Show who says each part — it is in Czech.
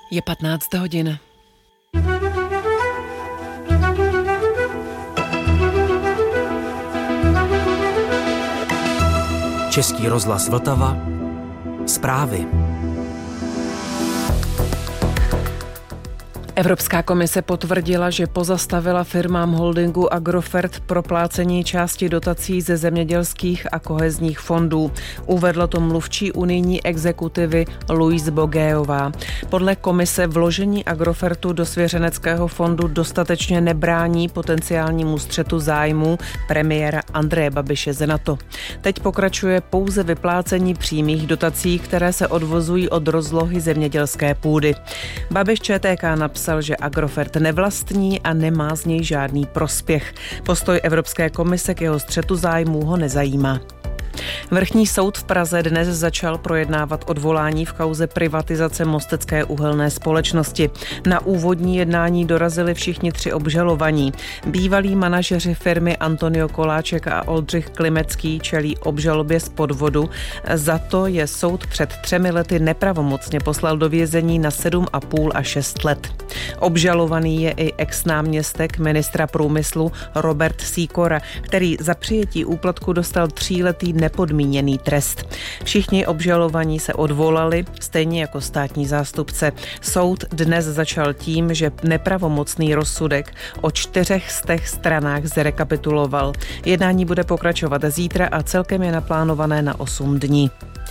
Speaker 1: Je 15 hodin.
Speaker 2: Český rozhlas Vltava. Zprávy.
Speaker 1: Evropská komise potvrdila, že pozastavila firmám holdingu Agrofert proplácení části dotací ze zemědělských a kohezních fondů. Uvedla to mluvčí unijní exekutivy Louise Bogueová. Podle komise vložení Agrofertu do svěřeneckého fondu dostatečně nebrání potenciálnímu střetu zájmů premiéra Andreje Babiše z NATO. Teď pokračuje pouze vyplácení přímých dotací, které se odvozují od rozlohy zemědělské půdy. Babiš ČTK napsal, že Agrofert nevlastní a nemá z něj žádný prospěch. Postoj Evropské komise k jeho střetu zájmů ho nezajímá. Vrchní soud v Praze dnes začal projednávat odvolání v kauze privatizace Mostecké uhelné společnosti. Na úvodní jednání dorazili všichni tři obžalovaní. Bývalí manažeři firmy Antonio Koláček a Oldřich Klimecký čelí obžalobě z podvodu. Za to je soud před 3 lety nepravomocně poslal do vězení na 7,5 a 6 let. Obžalovaný je i ex-náměstek ministra průmyslu Robert Sýkora, který za přijetí úplatku dostal 3letý nepodmíněný trest. Všichni obžalovaní se odvolali, stejně jako státní zástupce. Soud dnes začal tím, že nepravomocný rozsudek o 400 stranách zrekapituloval. Jednání bude pokračovat zítra a celkem je naplánované na 8 dní.